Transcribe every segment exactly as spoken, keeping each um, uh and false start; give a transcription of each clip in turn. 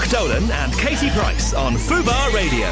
Mark Dolan and Katie Price on Fubar Radio.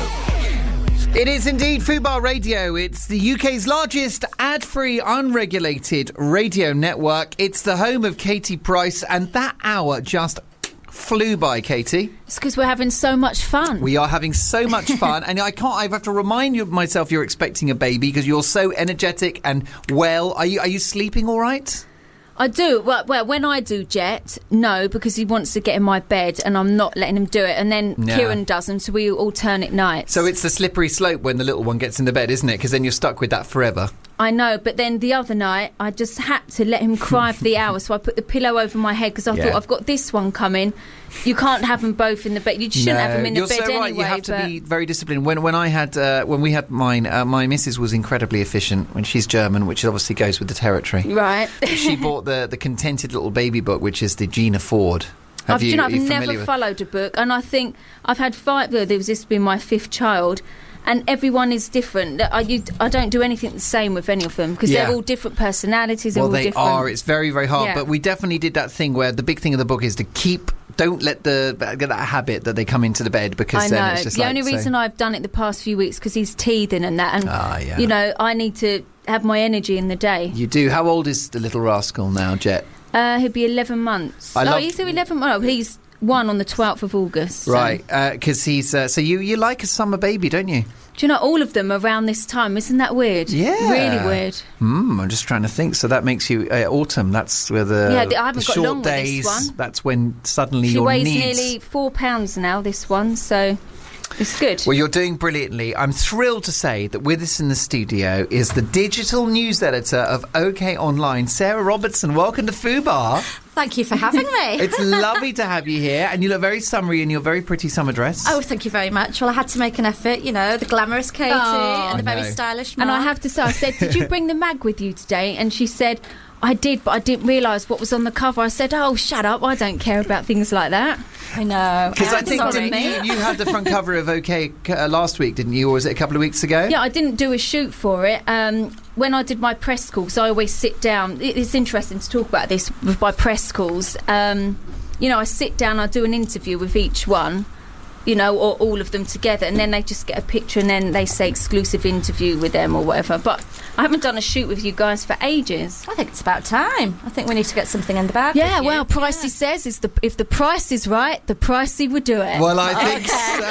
It is indeed Fubar Radio. It's the U K's largest ad-free, unregulated radio network. It's the home of Katie Price, and that hour just flew by, Katie. It's because we're having so much fun. We are having so much fun, and I can't. I have to remind you of myself. You're expecting a baby because you're so energetic and well. Are you? Are you sleeping all right? I do. Well, well, when I do Jet, no, because he wants to get in my bed and I'm not letting him do it. And then No. Kieran doesn't, so we alternate nights. So it's the slippery slope when the little one gets in the bed, isn't it? Because then you're stuck with that forever. I know, but then the other night I just had to let him cry for the hour, so I put the pillow over my head because I Yeah. thought, I've got this one coming. You can't have them both in the bed. You shouldn't No, have them in the you're bed so right. anyway. You have to but be very disciplined. When when I had uh, when we had mine, uh, my missus was incredibly efficient. When she's German, which obviously goes with the territory. Right. She bought the the Contented Little Baby book, which is the Gina Ford. Have I've, you? you know, are I've you never familiar with- followed a book, and I think I've had five. Well, there was this being my fifth child, and everyone is different. I, you, I don't do anything the same with any of them because Yeah. they're all different personalities. They're Well, all they different. are. It's very, very hard. Yeah. But we definitely did that thing where the big thing of the book is to keep. Don't let the get that habit that they come into the bed because I then know. it's just the like, only so- reason I've done it the past few weeks because he's teething and that, and Ah, yeah. you know, I need to have my energy in the day. You do. How old is the little rascal now, Jet? Uh, he'll be eleven months. I oh, love- he's eleven months. Oh, he's one on the twelfth of August. so- Right, because he's. Uh, so you you like a summer baby, don't you? Do you know all of them around this time? Isn't that weird? Yeah. Really weird. Hmm, I'm just trying to think. So that makes you uh, autumn. That's where the, Yeah, I haven't the got short long with this days. one. That's when suddenly She your weighs needs. nearly four pounds now, this one, so it's good. Well, you're doing brilliantly. I'm thrilled to say that with us in the studio is the digital news editor of OK Online, Sarah Robertson. Welcome to Fubar. Thank you for having me. It's lovely to have you here, and you look very summery in your very pretty summer dress. Oh, thank you very much. Well, I had to make an effort, you know, the glamorous Katie Oh. and the I very know. stylish Mark. And I have to say, I said, did you bring the mag with you today? And she said, I did, but I didn't realise what was on the cover. I said, oh, shut up, I don't care about things like that. I know. Because I I'm think sorry. didn't you, you had the front cover of OK uh, last week, didn't you? Or was it a couple of weeks ago? Yeah, I didn't do a shoot for it. Um, when I did my press call, because I always sit down, it, it's interesting to talk about this with my press calls. Um, you know, I sit down, I do an interview with each one, you know, or all of them together, and then they just get a picture and then they say exclusive interview with them or whatever. But I haven't done a shoot with you guys for ages. I think it's about time. I think we need to get something in the bag. Yeah, with you. well, Pricey says is the if the price is right, the Pricey would do it. Well, I think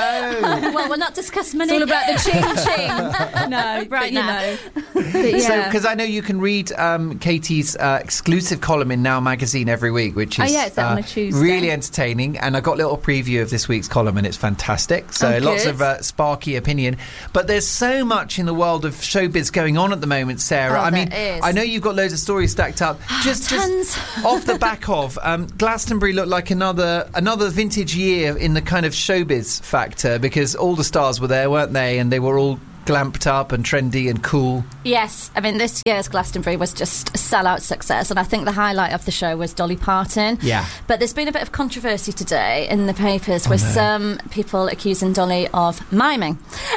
so. Well, we're not discussing It's money. all about the ching ching. No, Right but you now. know. But So, yeah. because I know you can read um, Katie's uh, exclusive column in Now Magazine every week, which is Oh, yeah, it's out on a Tuesday. really entertaining. And I got a little preview of this week's column, and it's fantastic. So Oh, lots good. of uh, sparky opinion. But there's so much in the world of showbiz going on at the moment, Sarah. Oh, I mean, there is. I know you've got loads of stories stacked up. Just, Tons. just off the back of um, Glastonbury looked like another another vintage year in the kind of showbiz factor because all the stars were there, weren't they? And they were all glamped up and trendy and cool. Yes, I mean, this year's Glastonbury was just a sellout success, and I think the highlight of the show was Dolly Parton. Yeah. But there's been a bit of controversy today in the papers Oh, with no. some people accusing Dolly of miming.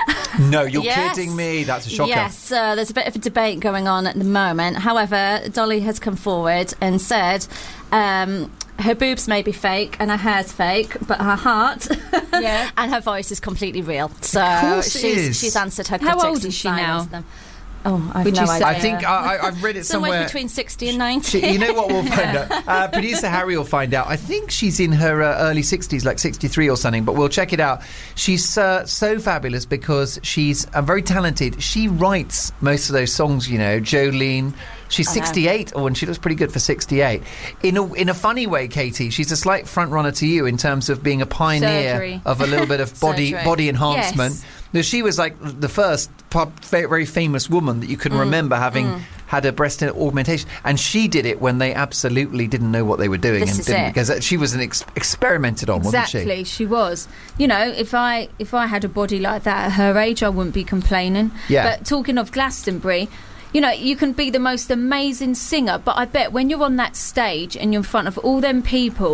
No, you're Yes. kidding me. That's a shocker. Yes, uh, there's a bit of a debate going on at the moment. However, Dolly has come forward and said um, her boobs may be fake and her hair's fake, but her heart Yeah. and her voice is completely real. So Of course it she's, is. she's answered her How critics old and is she now? silenced them. Oh, I've Would no you say? idea. I think I, I, I've read it somewhere somewhere. between sixty and ninety. She, you know what we'll find out? Uh, producer Harry will find out. I think she's in her uh, early sixties, like sixty-three or something, but we'll check it out. She's uh, so fabulous because she's uh, very talented. She writes most of those songs, you know, Jolene. She's I know. sixty-eight, oh, and she looks pretty good for sixty-eight. In a, in a funny way, Katie, she's a slight front runner to you in terms of being a pioneer Surgery. of a little bit of body Surgery. body enhancement. Yes. Now, she was like the first pub, very, very famous woman that you can remember having had a breast augmentation, and she did it when they absolutely didn't know what they were doing. This and is didn't, it. because she was an ex- experimented on, Exactly, wasn't she was. You know, if I if I had a body like that at her age, I wouldn't be complaining. Yeah. But talking of Glastonbury, you know, you can be the most amazing singer, but I bet when you're on that stage and you're in front of all them people,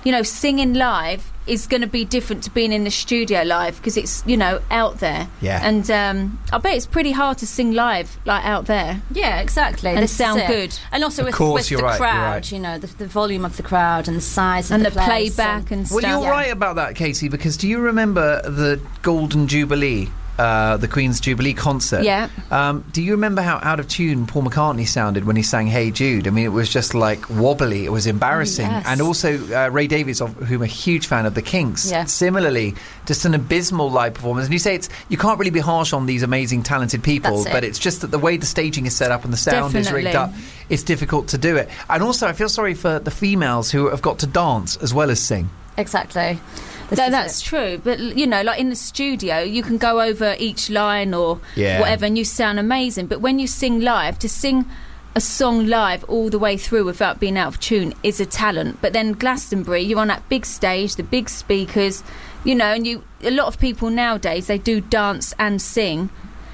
you know, singing live is going to be different to being in the studio live because it's, you know, out there. Yeah. And um, I bet it's pretty hard to sing live, like out there. Yeah, exactly. And This is sound it. good. And also with, course, with you're the right, you're crowd, right. you know, the, the volume of the crowd and the size of And the, the place playback and stuff. Well, you're Yeah. right about that, Casey, because do you remember the Golden Jubilee, uh, the Queen's Jubilee concert? Yeah. Um, do you remember how out of tune Paul McCartney sounded when he sang Hey Jude? I mean, it was just like wobbly. It was embarrassing. Yes. And also uh, Ray Davies, of whom I'm a huge fan of the Kinks, Yeah. similarly, just an abysmal live performance. And you say it's you can't really be harsh on these amazing, talented people, That's it. but it's just that the way the staging is set up and the sound is rigged Definitely. up, it's difficult to do it. And also, I feel sorry for the females who have got to dance as well as sing. Exactly. This No, is that's it. true. But, you know, like in the studio, you can go over each line or Yeah. whatever and you sound amazing. But when you sing live, to sing a song live all the way through without being out of tune is a talent. But then Glastonbury, you're on that big stage, the big speakers, you know, and you a lot of people nowadays, they do dance and sing.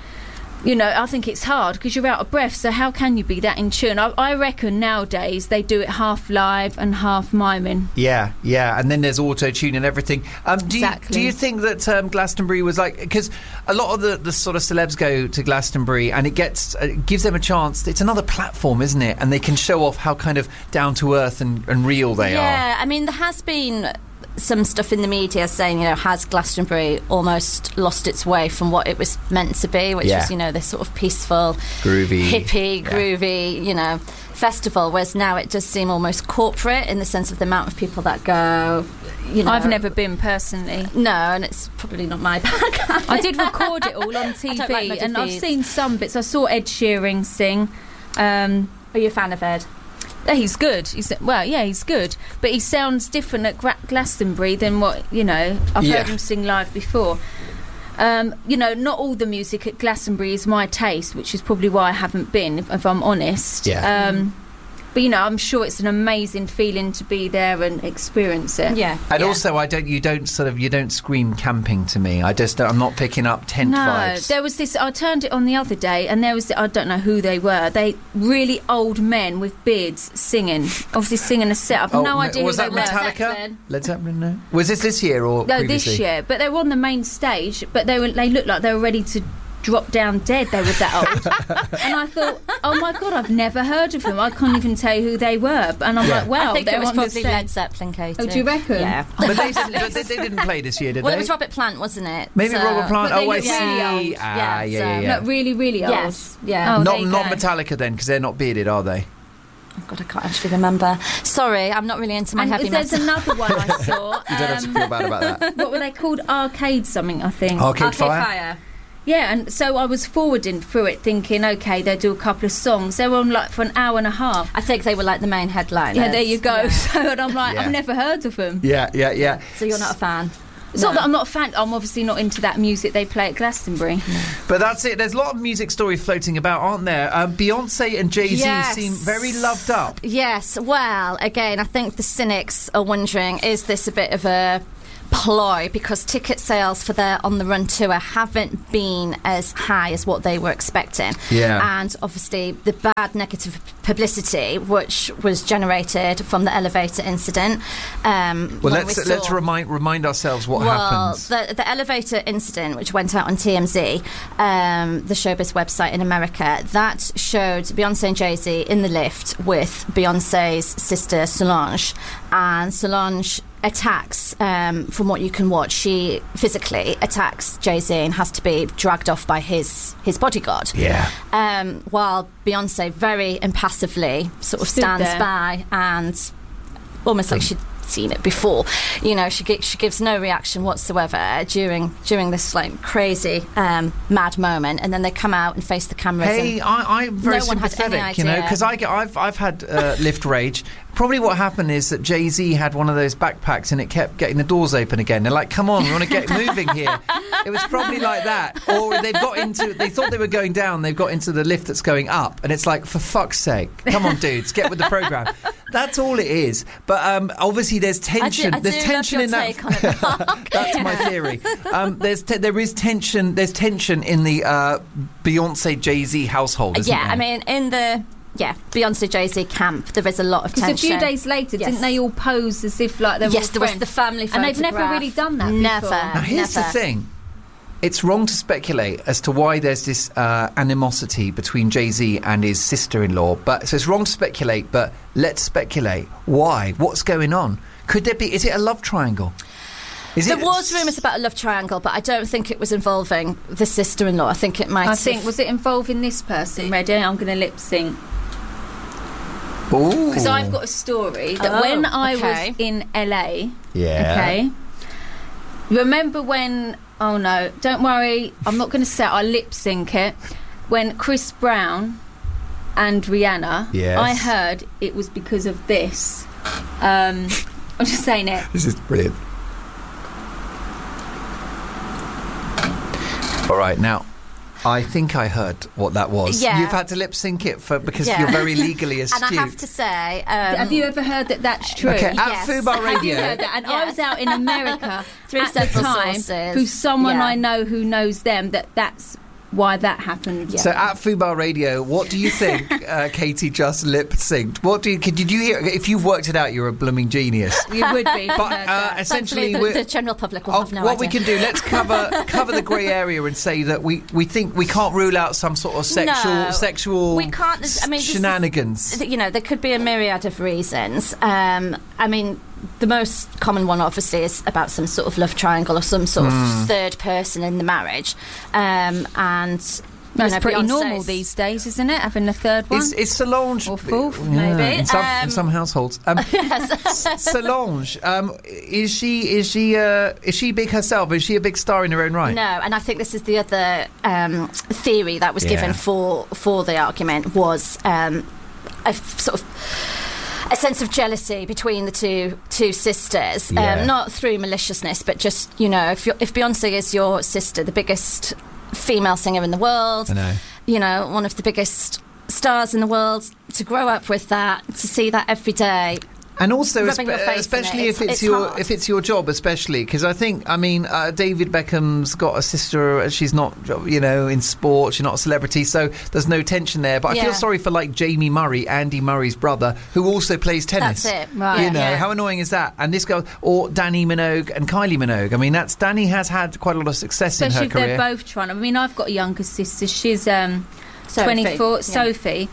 You know, I think it's hard because you're out of breath. So how can you be that in tune? I, I reckon nowadays they do it half live and half miming. Yeah, yeah, and then there's auto tune and everything. Um, do Exactly. you do you think that um, Glastonbury was like, because a lot of the, the sort of celebs go to Glastonbury and it gets uh, gives them a chance. It's another platform, isn't it? And they can show off how kind of down to earth and, and real they are. Yeah, I mean, there has been some stuff in the media saying, you know, has Glastonbury almost lost its way from what it was meant to be, which Yeah. was, you know, this sort of peaceful, Groovy. hippie, Yeah. groovy, you know, festival, whereas now it does seem almost corporate in the sense of the amount of people that go, you know. I've never been personally. No, and it's probably not my bag. I did record it all on T I V, don't like and I've defeats. seen some bits. I saw Ed Sheeran sing. Um, Are you a fan of Ed? yeah, he's good. He's well, yeah, he's good, but he sounds different at Gra- Glastonbury than what you know. I've Yeah. heard him sing live before. Um, you know, not all the music at Glastonbury is my taste, which is probably why I haven't been, if, if I'm honest. Yeah. Um, but you know, I'm sure it's an amazing feeling to be there and experience it. Yeah. And yeah. also, I don't. You don't sort of. You don't scream camping to me. I just. I'm not picking up tent No, vibes. there was this. I turned it on the other day, and there was. I don't know who they were. They really old men with beards singing. Obviously singing a set. I've Oh, no me- idea was who that they were. Metallica? Zeppelin. Led Zeppelin? No. Was this this year or No, previously? this year. But they were on the main stage. But they were. They looked like they were ready to drop down dead. They were that old. And I thought, oh my god, I've never heard of them. I can't even tell you who they were. And I'm Yeah. like, well, I think they're it was on the probably stage. Led Zeppelin, Katie. Oh, do you reckon? Yeah. But they, didn't, but they, they didn't play this year, did Well, they? it was Robert Plant, wasn't it? Maybe So- Robert Plant. But they Oh, I look see. really old. Ah, Yeah, yeah, yeah, so- yeah. Not really, really old. Yes. Yeah. Oh, not there you not go. Metallica then, because they're not bearded, are they? Oh, God, I can't actually remember. Sorry, I'm not really into my And heavy there's metal. another one I saw. You don't have to um, feel bad about that. what were they called? Arcade something, I think. Arcade Arcade Fire. Fire. Yeah, and so I was forwarding through it thinking, okay, they'll do a couple of songs. They were on like for an hour and a half. I think they were like the main headliners. Yeah, there you go. Yeah. So and I'm like, Yeah. I've never heard of them. Yeah, yeah, yeah. So you're not a fan? It's No. not that I'm not a fan. I'm obviously not into that music they play at Glastonbury. But that's it. There's a lot of music stories floating about, aren't there? Um, Beyonce and Jay-Z Yes. seem very loved up. Yes, well, again, I think the cynics are wondering, is this a bit of a ploy, because ticket sales for their On the Run tour haven't been as high as what they were expecting. Yeah. And obviously the bad negative publicity which was generated from the elevator incident. Um, Well, when let's we let's saw- remind remind ourselves what well, happens. the the elevator incident, which went out on T M Z, um, the showbiz website in America, that showed Beyonce and Jay-Z in the lift with Beyonce's sister Solange, and Solange attacks, um, from what you can watch, she physically attacks Jay-Z and has to be dragged off by his his bodyguard. Yeah. Um, while Beyonce very impassively sort of Stood stands there. by and almost like she'd seen it before. You know, she gi- she gives no reaction whatsoever during during this like crazy um, mad moment, and then they come out and face the cameras. Hey, and I, I'm very No one had any sympathetic, you know, idea. because I get, I've I've had uh, lift rage. Probably what happened is that Jay-Z had one of those backpacks and it kept getting the doors open again. They're like, come on, we want to get moving here. It was probably like that. Or they've got into, they thought they were going down, they've got into the lift that's going up. And it's like, for fuck's sake, come on, dudes, get with the programme. That's all it is. But um, obviously there's tension. I do, I there's do tension love your in take on it, Mark. That's my theory. Um, there's te- there is tension. There's tension in the uh, Beyonce Jay-Z household, isn't yeah, there? I mean, in the yeah, Beyonce Jay-Z camp. There is a lot of Because tension. a few days later, Yes. didn't they all pose as if like they were Yes, all there was friends? the family and they've never photograph. really done that Never. before. Now, here's Never. the thing. It's wrong to speculate as to why there's this uh, animosity between Jay-Z and his sister-in-law. But so it's wrong to speculate, but let's speculate. Why? What's going on? Could there be... Is it a love triangle? Is There it, was rumours about a love triangle, but I don't think it was involving the sister-in-law. I think it might I have... think, was it involving this person? Ready? I'm going to lip sync. Ooh. Because I've got a story that Oh, when I okay. was in L A, Yeah. okay, remember when... Oh, no, don't worry. I'm not going to say it. I'll lip sync it. When Chris Brown and Rihanna, Yes. I heard it was because of this. Um, I'm just saying it. This is brilliant. All right, now, I think I heard what that was. Yeah. You've had to lip sync it for because Yeah. you're very legally astute. And I have to say... Um, Have you ever heard that that's true? Okay, at Yes. Fubar Have you Radio. heard that? And I was out in America Through at the several time sources. through someone Yeah. I know who knows them that that's why that happened. So at Fubar Radio, what do you think uh, Katie just lip synced? What do you, did you hear? If you've worked it out, you're a blooming genius. You would be. if you But heard uh, that. essentially, Thankfully, we're, the, the general public will oh, have no what idea. we can do, let's cover cover the grey area and say that we, we think we can't rule out some sort of sexual No, sexual we can't. I mean, this is- shenanigans. you know, there could be a myriad of reasons. Um, I mean, the most common one, obviously, is about some sort of love triangle or some sort Hmm. of third person in the marriage. Um, and you That's know, pretty Beyonce's- normal these days, isn't it? Having a third one. Is, is Solange Or fourth, Yeah, maybe. in some, in Um, some households? Um, S- Solange, um, is she is she uh, is she big herself? Is she a big star in her own right? No, and I think this is the other um, theory that was Yeah. given for for the argument was um, a f- sort of a sense of jealousy between the two two sisters, Yeah. um, not through maliciousness, but just, you know, if you're, if Beyonce is your sister, the biggest female singer in the world, I know. you know, one of the biggest stars in the world, to grow up with that, to see that every day. And also, Rubbing espe- your face in especially it, if it's- it's, it's your hard. if it's your job, especially because I think I mean uh, David Beckham's got a sister. She's not, you know, in sport. She's not a celebrity, so there's no tension there. But I Yeah. feel sorry for like Jamie Murray, Andy Murray's brother, who also plays tennis. That's it. Right. You know, Yeah. how annoying is that? And this girl, or Danny Minogue and Kylie Minogue. I mean, that's Danny has had quite a lot of success Especially in if her career. they're both trying. I mean, I've got a younger sister. She's um, Sophie. twenty-four, Yeah. Sophie.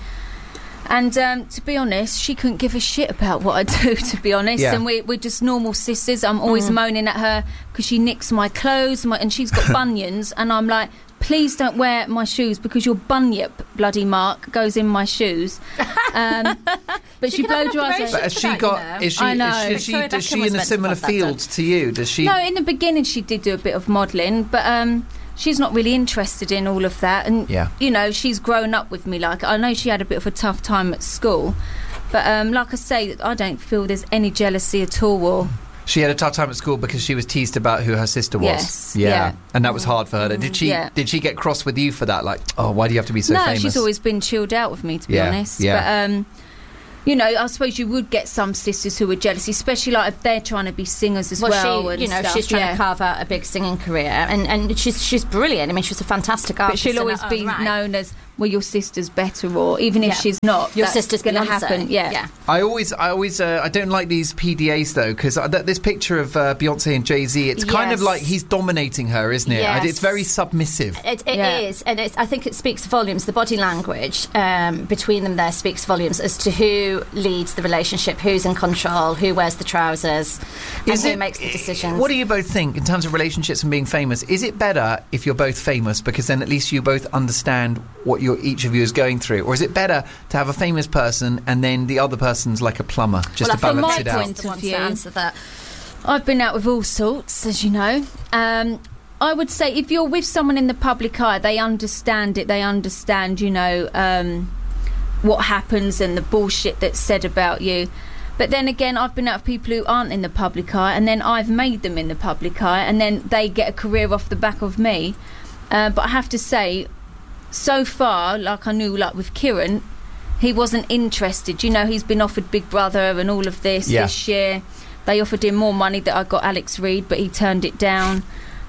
And um, to be honest, she couldn't give a shit about what I do, to be honest. Yeah. And we, we're just normal sisters. I'm always moaning at her because she nicks my clothes my, and she's got bunions. And I'm like, please don't wear my shoes because your bunyip, bloody mark, goes in my shoes. Um, but she, She can have blow an dries operation. her. But has for she that, got? you know. Is she? I know. Is she, is she, Victoria does Beckham she was in a meant to similar have that field done. to you? Does she? No, in the beginning she did do a bit of modelling, but um, she's not really interested in all of that. And, Yeah. you know, she's grown up with me. Like, I know she had a bit of a tough time at school, but um, like I say, I don't feel there's any jealousy at all. Or She had a tough time at school because she was teased about who her sister was. Yes, yeah. yeah. And that was hard for her. Did she? Yeah. Did she get cross with you for that? Like, oh, why do you have to be so no, famous? she's always been chilled out with me, to be Yeah, honest. yeah. But um, you know, I suppose you would get some sisters who are jealous, especially like if they're trying to be singers as well. Well, she, and you know, stuff, she's trying yeah. to carve out a big singing career, and, and she's she's brilliant. I mean, she's a fantastic But artist. she'll in always her be own right. known as, well, your sister's better, or even if Yeah. she's not, Your that's sister's going to Beyonce. happen. Yeah. yeah. I always, I always, uh, I don't like these P D As though because uh, th- this picture of uh, Beyonce and Jay Z, it's kind of Yes. like he's dominating her, isn't it? Yes. It's very submissive. It, it Yeah. is, and it's, I think it speaks volumes. The body language um, between them there speaks volumes as to who leads the relationship, who's in control, who wears the trousers, and Is who it- makes the decisions. What do you both think in terms of relationships and being famous? Is it better if you're both famous because then at least you both understand what you're, each of you is going through, or is it better to have a famous person and then the other person's like a plumber just well, to from balance my it out? point the one of to view. answer that. I've been out with all sorts, as you know. Um, I would say if you're with someone in the public eye, they understand it. They understand, you know, um, what happens and the bullshit that's said about you. But then again, I've been out with people who aren't in the public eye, and then I've made them in the public eye, and then they get a career off the back of me. Uh, but I have to say, so far, like I knew, like with Kieran, he wasn't interested. You know, he's been offered Big Brother and all of this Yeah. this year. They offered him more money that I got Alex Reid, but he turned it down.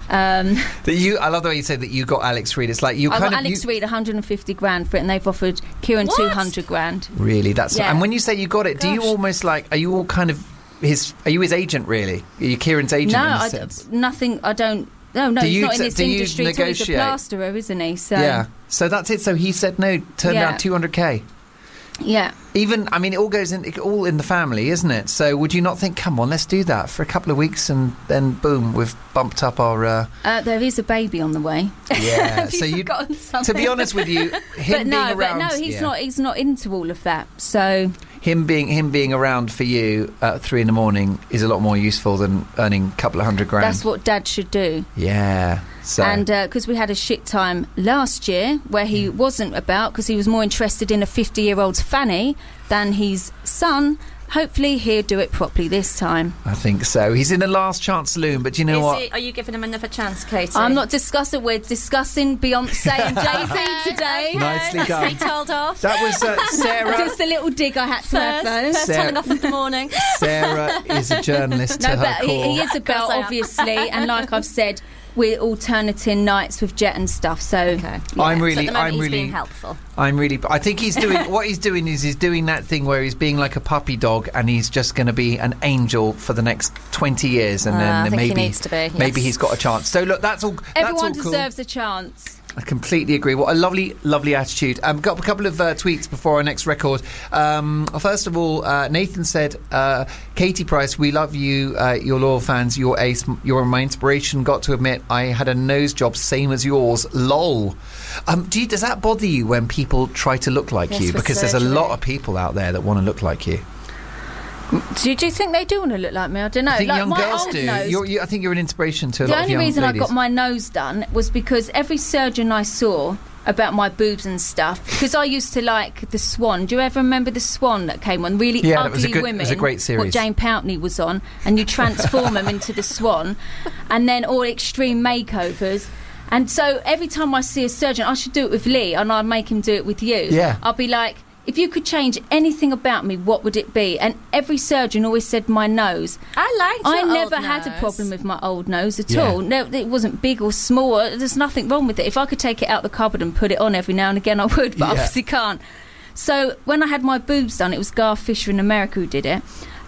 Um, that you, I love the way you say that you got Alex Reid. It's like you I kind got of Alex you, Reid one hundred fifty grand for it, and they've offered Kieran What? two hundred grand. really. That's Yeah. and when you say you got it, do you Gosh. almost like are you all kind of his? Are you his agent really? Are you Kieran's agent? No, in a I, sense? nothing. I don't. No, no, Do he's you not t- in this do you industry at all. He's a negotiate? plasterer, isn't he? So Yeah. So that's it. So he said no. Turned Yeah. down two hundred k. yeah. Even, I mean, it all goes in, it, all in the family, isn't it? So would you not think, come on, let's do that for a couple of weeks, and then boom, we've bumped up our. Uh, Uh, there is a baby on the way. yeah. Have so you you, forgotten to something? be honest with you, him But no, being around, but no, he's yeah. not. He's not into all of that. So Him being him being around for you at three in the morning is a lot more useful than earning a couple of hundred grand. that's what Dad should do. Yeah. So And because we had a shit time last year where he wasn't about, because he was more interested in a fifty-year-old's fanny than his son. Hopefully he'll do it properly this time. I think so. He's in the last chance saloon, but do you know Is what? he- are you giving him another chance, Katie? I'm not discussing. We're discussing Beyonce and Jay-Z today. Nicely done. He told off. That was uh, Sarah. Just a little dig I had to have, First, though. first Sarah- telling off of the morning. Sarah is a journalist to No, her but he, core. he is about, course I am. obviously, and like I've said, we're alternating nights with Jet and stuff. So Okay. I'm So really, at the moment I'm he's really, being helpful. I'm really. I think he's doing what he's doing is he's doing that thing where he's being like a puppy dog, and he's just going to be an angel for the next twenty years, and Uh, then I think he maybe needs to be, maybe yes. he's got a chance. So look, that's all. everyone that's all cool. deserves a chance. I completely agree. What a lovely, lovely attitude. Um, got a couple of uh, tweets before our next record. Um, first of all, uh, Nathan said, uh, "Katie Price, we love you, uh, your loyal fans. You're ace. You're my inspiration. Got to admit, I had a nose job, same as yours. Lol." Um, do you, does that bother you when people try to look like Yes, you? for Because there's a surgery. lot of people out there that want to look like you. Do, do you think they do want to look like me? I don't know. I think like young my girls old do. nose. You're, you, I think you're an inspiration to a the lot of only young reason ladies. I got my nose done was because every surgeon I saw about my boobs and stuff, because I used to like the Swan. Do you ever remember the Swan that came on? Really Yeah, that ugly was a good- it women. was a great series. What Jane Pountney was on, and you transform them into the Swan, and then all extreme makeovers. And so every time I see a surgeon, I should do it with Lee, and I'd make him do it with you. Yeah. I'll be like, if you could change anything about me, what would it be? And every surgeon always said my nose. I liked I your never old had a nose. problem with my old nose at Yeah. all. No, it wasn't big or small. There's nothing wrong with it. If I could take it out the cupboard and put it on every now and again, I would, but Yeah. obviously can't. So when I had my boobs done, it was Garth Fisher in America who did it.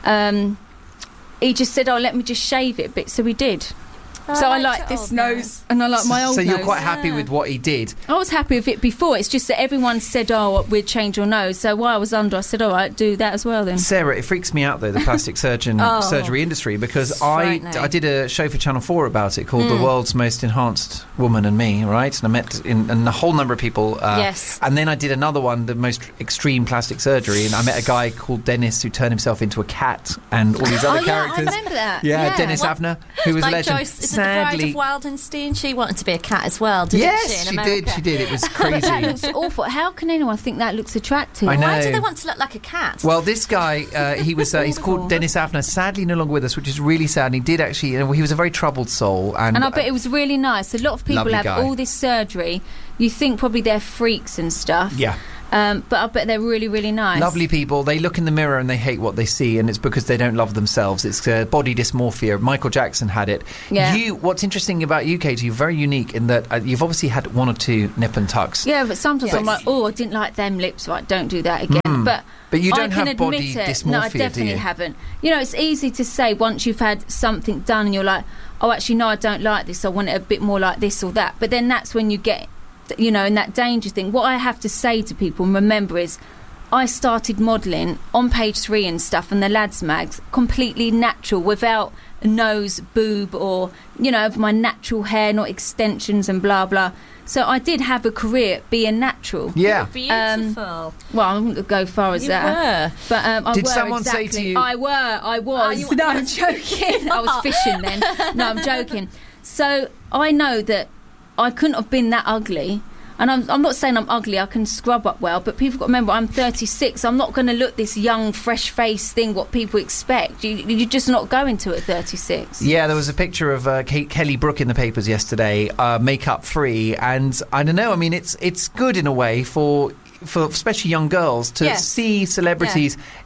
Um, he just said, "Oh, let me just shave it a bit." So he did. Oh, so I liked like your this old nose, and I like my old so you're nose. quite happy Yeah. with what he did. I was happy with it before. It's just that everyone said, "Oh, we'd change your nose." So while I was under, I said, "All right, do that as well then." Sarah, it freaks me out though, the plastic surgeon Oh. surgery industry, because It's I frightening. I did a show for Channel Four about it called The World's Most Enhanced Woman and Me, right? And I met in, and a whole number of people. Uh, Yes. And then I did another one, the most extreme plastic surgery, and I met a guy called Dennis who turned himself into a cat and all these other oh, characters. yeah, I remember that. Yeah, Dennis What? Avner, who was like a legend. Joyce, is it the Bride of Wildenstein? She wanted to be a cat as well, didn't yes, she? In she America? did. She did. It was That crazy. looks awful. How can anyone think that looks attractive? I know. Why do they want to look like a cat? Well, this guy, uh, he was uh, he's called Dennis Avner. Sadly, no longer with us, which is really sad. And he did actually. You know, he was a very troubled soul, and, And I bet it was really nice. A lot of people Lovely have guy. all this surgery. You think probably they're freaks and stuff. yeah. Um, but I bet they're really, really nice. Lovely people. They look in the mirror and they hate what they see, and it's because they don't love themselves. It's uh, body dysmorphia. Michael Jackson had it. Yeah. You. What's interesting about you, Katie, you're very unique in that uh, you've obviously had one or two nip and tucks. Yeah, but sometimes Yes. I'm like, oh, I didn't like them lips. Right, don't do that again. But But you I don't can have body admit it. dysmorphia, No, I do definitely you? haven't. You know, it's easy to say once you've had something done and you're like, oh, actually, no, I don't like this. I want it a bit more like this or that. But then that's when you get, you know, in that danger thing. What I have to say to people and remember is, I started modelling on Page Three and stuff and the lads mags completely natural, without a nose, boob, or, you know, my natural hair, not extensions and blah blah. So I did have a career being natural. Yeah. Beautiful. Well, I wouldn't go as far as you that. were. But um, I Did were someone say exactly. to you- I were. I was. Oh, you- no, I'm joking. I was fishing then. No, I'm joking. So I know that I couldn't have been that ugly. And I'm, I'm not saying I'm ugly. I can scrub up well. But people got to remember, I'm thirty-six. I'm not going to look this young, fresh face thing what people expect. You, you're just not going to at thirty-six. Yeah, there was a picture of uh, Kate, Kelly Brook in the papers yesterday, uh, makeup free, and I don't know. I mean, it's it's good in a way for. For especially young girls to Yeah. see celebrities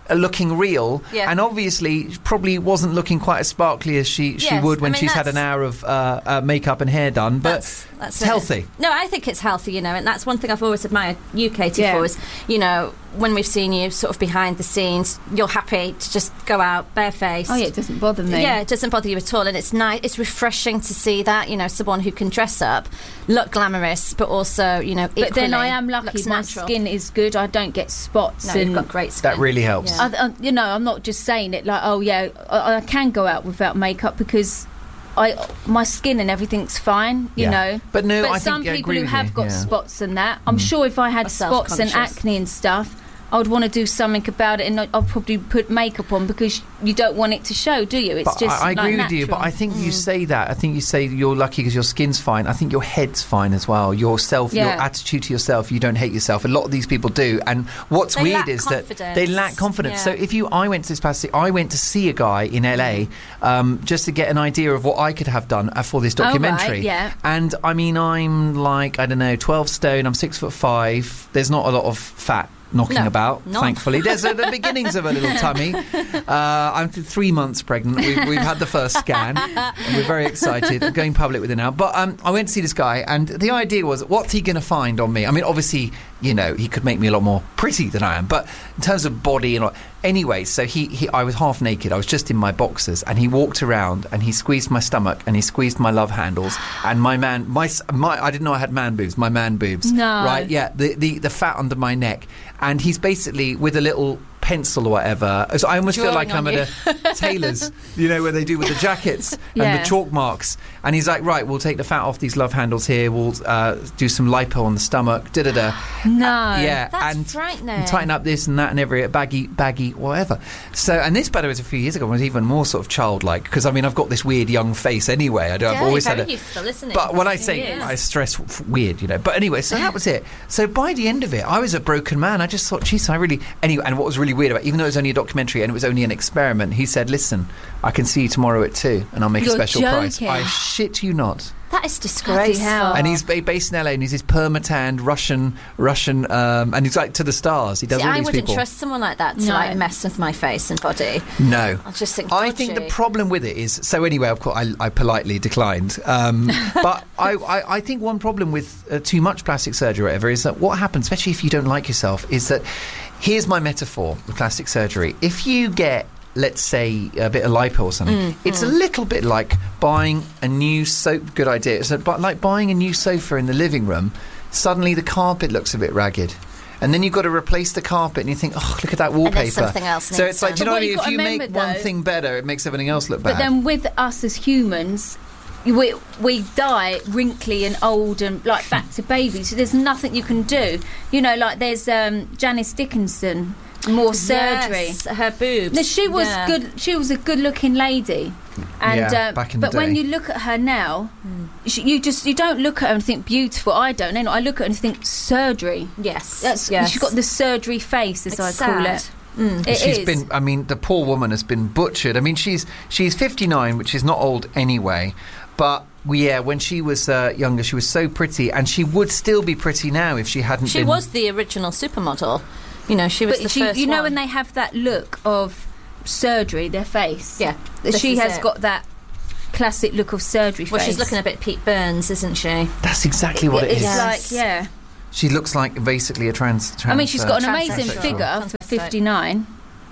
uh, looking real, Yeah. and obviously probably wasn't looking quite as sparkly as she, she Yes, would when I mean, she's had that's- an hour of uh, uh, makeup and hair done. But That's, that's it's it. healthy. No, I think it's healthy, you know, and that's one thing I've always admired you, Katie, Yeah. for is, you know, when we've seen you sort of behind the scenes, you're happy to just go out barefaced. Oh yeah, it doesn't bother me. Yeah, it doesn't bother you at all, and it's nice. It's refreshing to see that, you know, someone who can dress up, look glamorous, but also, you know, But then equally I am lucky. looks My natural. skin is good. I don't get spots. No, and you've got great skin. That really helps. Yeah. I, I, you know, I'm not just saying it like, oh yeah, I, I can go out without makeup because I my skin and everything's fine. You Yeah. know. But no, but I some think I people agree who with have you, got yeah. spots and that, I'm sure if I had Are spots and self-conscious. acne and stuff, I would want to do something about it, and I- I'll probably put makeup on because you don't want it to show, do you? It's But just I, I agree like, with you, but I natural. think you say that. I think you say you're lucky because your skin's fine. I think your head's fine as well. Your self, your Yeah. attitude to yourself. You don't hate yourself. A lot of these people do. And what's They weird lack is that confidence. they lack confidence. Yeah. So if you, I went to this plastic, I went to see a guy in L A um, just to get an idea of what I could have done uh, for this Oh, right, documentary. yeah. And I mean, I'm like I don't know, twelve stone. I'm six foot five. There's not a lot of fat knocking No, about, none. thankfully. There's uh, the beginnings of a little tummy. Uh, I'm th- three months pregnant. We've, we've had the first scan. And we're very excited. I'm going public with it now. But um, I went to see this guy, and the idea was, what's he going to find on me? I mean, obviously, you know, he could make me a lot more pretty than I am. But in terms of body and all... Anyway, so he, he, I was half naked. I was just in my boxers, and he walked around and he squeezed my stomach and he squeezed my love handles and my man, my, s- my I didn't know I had man boobs. My man boobs, No. right? Yeah, the, the the fat under my neck, and he's basically with a little pencil or whatever. So I almost feel Drawing like I'm on at a tailor's, you know, where they do with the jackets and Yeah. the chalk marks. And he's like, right, we'll take the fat off these love handles here. We'll uh, do some lipo on the stomach. Da da da. No. Yeah, That's and, frightening. and tighten up this and that and every baggy, baggy, whatever. So, and this, by the way, was a few years ago. When I was even more sort of childlike because I mean, I've got this weird young face anyway. I don't. I've Yeah, always you're had very a. youthful, isn't it? But when I It say is. I stress f- weird, you know. But anyway, so that was it. So by the end of it, I was a broken man. I just thought, geez, I really. Anyway, and what was really weird about, even though it was only a documentary and it was only an experiment, he said, "Listen, I can see you tomorrow at two, and I'll make You're a special price." joking. I shit you not. That is Bloody disgraceful. hell. And he's ba- based in L A, and he's this permatanned Russian, Russian, um, and he's like to the stars. He does See, all I these wouldn't people. trust someone like that to No. like mess with my face and body. No. I'll just think. I think the dodgy. problem with it is so. Anyway, of course, I, I politely declined. Um, but I, I, I think one problem with uh, too much plastic surgery, or whatever, is that what happens, especially if you don't like yourself, is that here's my metaphor with plastic surgery. If you get, let's say, a bit of lipo or something, Mm, it's a little bit like buying a new sofa. Good idea. It's a, but like buying a new sofa in the living room. Suddenly, the carpet looks a bit ragged. And then you've got to replace the carpet, and you think, oh, look at that wallpaper. something else So needs it's like, do you done. know But what I what mean? you've If got you to make remember, one though- thing better, it makes everything else look But bad. then with us as humans, we we die wrinkly and old and like back to babies. So there's nothing you can do. You know, like there's um, Janice Dickinson, more surgery. Yes, her boobs. No, she was Yeah. good. She was a good-looking lady, and Yeah, uh, back in the but when day. you look at her now, she, you just you don't look at her and think beautiful. I don't. You know, I look at her and think surgery. Yes. That's yes. she's got the surgery face, as It's I call sad. it. Mm. It She's is. been. I mean, the poor woman has been butchered. I mean, she's she's fifty-nine, which is not old anyway. But yeah, when she was uh, younger, she was so pretty, and she would still be pretty now if she hadn't. She been... was the original supermodel. You know, she was But the she, first you know one. when they have that look of surgery, their face. Yeah, that this she is has it. got that classic look of surgery Well, face. she's looking a bit Pete Burns, isn't she? That's exactly what it It's is. Yes. like yeah. She looks like basically a trans. trans I mean, she's got an uh, amazing transsexual. figure for Transsexual. fifty-nine.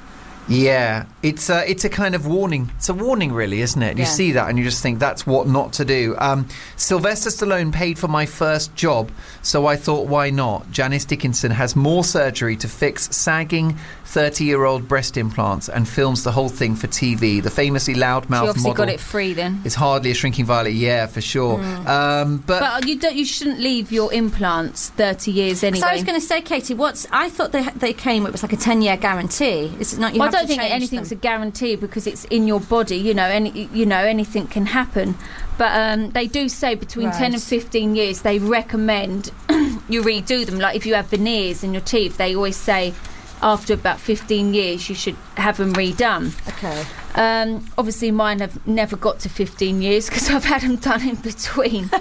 Yeah, it's a, it's a kind of warning. It's a warning, really, isn't it? You Yeah. see that and you just think that's what not to do. Um, Sylvester Stallone paid for my first job, so I thought, why not? Janice Dickinson has more surgery to fix sagging thirty-year-old breast implants and films the whole thing for T V. The famously She loudmouth obviously model got it free then. is hardly a shrinking violet. Yeah, for sure. Um, but, But you don't. You shouldn't leave your implants thirty years anyway. So I was going to say, Katie, what's? I thought they they came. It was like a ten-year guarantee. Is it not? You Well, have I don't to think change anything's them. a guarantee because it's in your body. You know, any you know anything can happen. But um, they do say between ten and Right. fifteen years they recommend you redo them. Like if you have veneers in your teeth, they always say after about fifteen years you should have them redone. Okay. Um, obviously, mine have never got to fifteen years because I've had them done in between.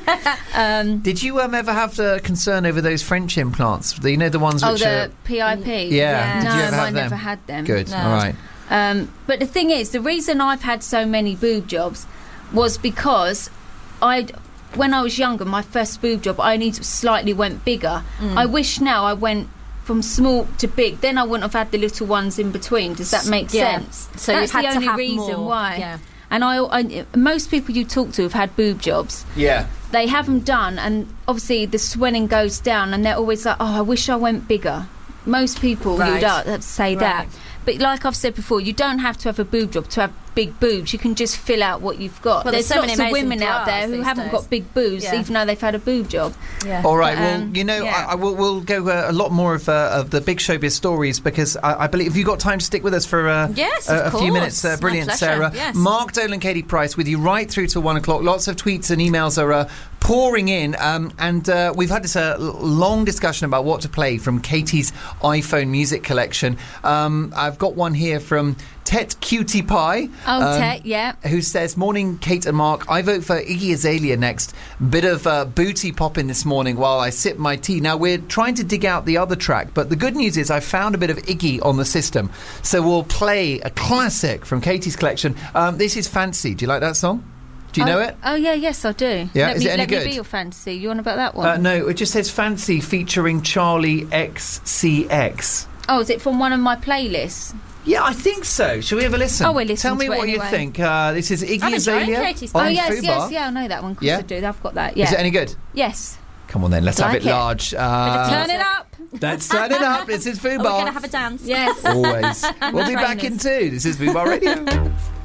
um, Did you um, ever have the concern over those French implants? The, you know, the ones oh, which the are... P I P? Yeah. Yeah. Did No, you ever have mine them? never had them. Good, No. all right. Um, but the thing is, the reason I've had so many boob jobs was because I, when I was younger, my first boob job, I only slightly went bigger. Mm. I wish now I went from small to big. Then I wouldn't have had the little ones in between. Does that make Yeah. sense? So That's you've had the to only have reason more. why. Yeah. And I, I, most people you talk to have had boob jobs. Yeah. They have them done, and obviously the swelling goes down, and they're always like, "Oh, I wish I went bigger." Most people Right. you'd uh, say Right. that. But like I've said before, you don't have to have a boob job to have big boobs. You can just fill out what you've got. Well, there's there's so lots many of amazing women out there bras who these haven't days. got big boobs, Yeah. even though they've had a boob job. Yeah. All right. But, Well, um, you know, yeah. I, I will, we'll go uh, a lot more of uh, of the big showbiz stories because I, I believe. Have you got time to stick with us for uh, Yes, a, of a few course. minutes? Uh, My brilliant, pleasure, Sarah. yes. Mark Dolan, Katie Price, with you right through to one o'clock. Lots of tweets and emails are uh, pouring in, um, and uh, we've had this uh, l- long discussion about what to play from Katie's iPhone music collection. Um, I've got one here from Tet Cutie Pie. Oh, um, Tet, yeah. Who says, "Morning, Kate and Mark. I vote for Iggy Azalea next. Bit of uh, booty popping this morning while I sip my tea." Now, we're trying to dig out the other track, but the good news is I found a bit of Iggy on the system. So we'll play a classic from Katie's collection. Um, this is Fancy. Do you like that song? Do you oh, know it? Oh, yeah, yes, I do. Yeah, let is me, it any let good? me be your fantasy. You on about that one? Uh, no, it just says Fancy featuring Charlie X C X. Oh, is it from one of my playlists? Yeah, I think so. Shall we have a listen? Oh, we'll listen Tell me to it what you anyway. think. Uh, this is Iggy I'm enjoying Azalea Katie's on oh, yes, Fubar. yes, yeah, I know that one. Of course Yeah? I do. I've got that, yeah. Is it any good? Yes. Come on then, let's have Like it it. large. Uh, Turn it up. Let's turn it up. This is Are we Fubar. going to have a dance? Yes. Always. We'll be back in Trainers. two. This is Fubar Radio.